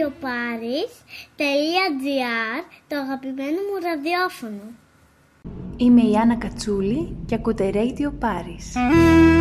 radioparis.gr, το αγαπημένο μου ραδιόφωνο. Είμαι η Άννα Κατσούλη και ακούτε Radio Paris.